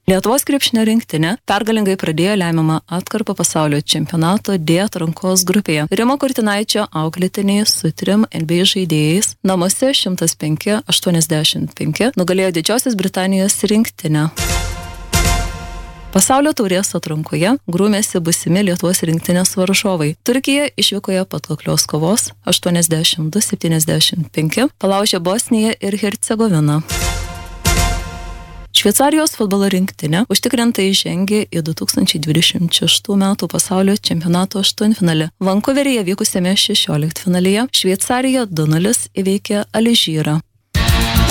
Lietuvos krepšinio rinktinė pergalingai pradėjo lemiamą atkarpą pasaulio čempionato D atrankos grupėje. Rimo Kurtinaičio auklėtiniai su 3 NBA žaidėjais namuose 105-85 nugalėjo Didžiosios Britanijos rinktinę. Pasaulio taurės atrankoje grūmėsi būsimi Lietuvos rinktinės varžovai. Turkija išvykoje patkaklios kovos 82-75 palaužė Bosniją ir Hercegoviną. Šveicarijos futbolo rinktinė užtikrintai žengė į 2026 metų pasaulio čempionato aštuntfinalį. Vankuveryje vykusiame 16-finalyje Šveicarija 2-0 įveikė Alžyrą.